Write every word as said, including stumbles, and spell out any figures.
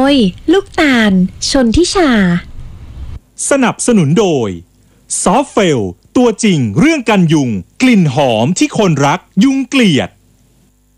ยลูกตาลชนทิชาสนับสนุนโดยซอฟเฟลตัวจริงเรื่องกันยุงกลิ่นหอมที่คนรักยุงเกลียด